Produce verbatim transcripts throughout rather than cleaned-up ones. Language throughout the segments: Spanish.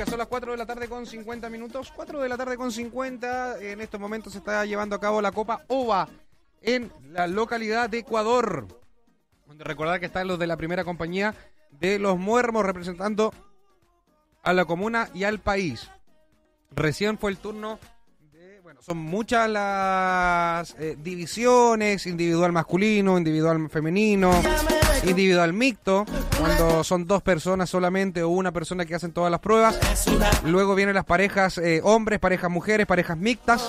Mira, son las cuatro de la tarde con cincuenta minutos. cuatro de la tarde con cincuenta. En estos momentos se está llevando a cabo la Copa OVA en la localidad de Ecuador. Donde recordar que están los de la primera compañía de los Muermos representando a la comuna y al país. Recién fue el turno de, bueno, son muchas las eh, divisiones, individual masculino, individual femenino, individual mixto, cuando son dos personas solamente o una persona que hacen todas las pruebas. Luego vienen las parejas eh, hombres, parejas mujeres, parejas mixtas.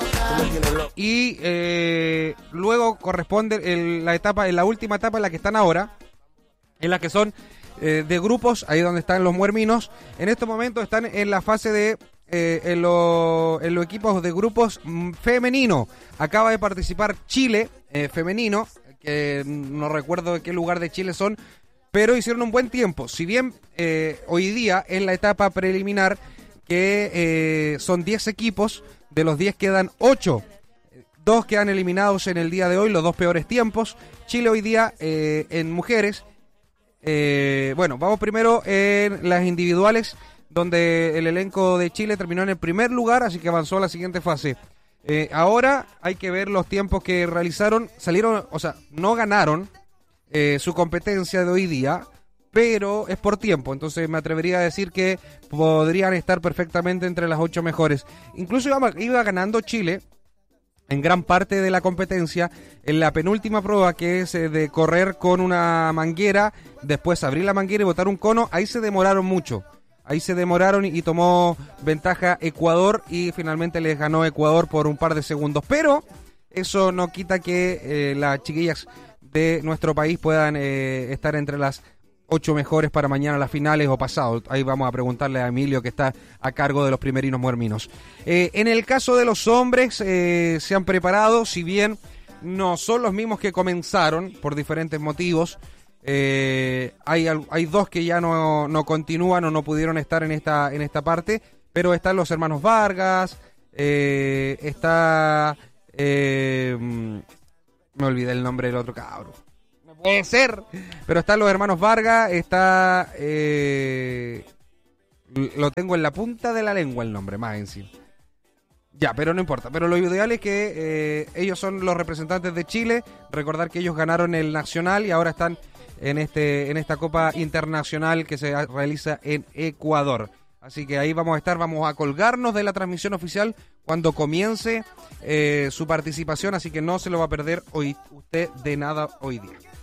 Y eh, luego corresponde el, la etapa, en la última etapa en la que están ahora, en la que son eh, de grupos, ahí donde están los muerminos. En estos momentos están en la fase de eh, en, lo, en los equipos de grupos mm, femenino. Acaba de participar Chile eh, femenino, que no recuerdo de qué lugar de Chile son, pero hicieron un buen tiempo. Si bien eh, hoy día en la etapa preliminar, que eh, son diez equipos, de los diez quedan ocho. Dos quedan eliminados en el día de hoy, los dos peores tiempos. Chile hoy día eh, en mujeres. Eh, bueno, vamos primero en las individuales, donde el elenco de Chile terminó en el primer lugar, así que avanzó a la siguiente fase. Eh, ahora hay que ver los tiempos que realizaron. Salieron, o sea, no ganaron eh, su competencia de hoy día, pero es por tiempo. Entonces me atrevería a decir que podrían estar perfectamente entre las ocho mejores. Incluso iba, iba ganando Chile en gran parte de la competencia. En la penúltima prueba, que es eh, de correr con una manguera, después abrir la manguera y botar un cono, ahí se demoraron mucho. Ahí se demoraron y tomó ventaja Ecuador y finalmente les ganó Ecuador por un par de segundos. Pero eso no quita que eh, las chiquillas de nuestro país puedan eh, estar entre las ocho mejores para mañana las finales o pasado. Ahí vamos a preguntarle a Emilio, que está a cargo de los primerinos muerminos. Eh, en el caso de los hombres, eh, se han preparado, si bien no son los mismos que comenzaron por diferentes motivos. Eh, hay, hay dos que ya no, no continúan o no pudieron estar en esta, en esta parte, pero están los hermanos Vargas, eh, está... Eh, me olvidé el nombre del otro cabro. No puede ser. Pero están los hermanos Vargas, está... Eh, lo tengo en la punta de la lengua el nombre, más encima. Ya, pero no importa. Pero lo ideal es que eh, ellos son los representantes de Chile. Recordar que ellos ganaron el Nacional y ahora están en este en esta Copa Internacional que se realiza en Ecuador. Así que ahí vamos a estar, vamos a colgarnos de la transmisión oficial cuando comience eh, su participación, así que no se lo va a perder hoy usted de nada hoy día.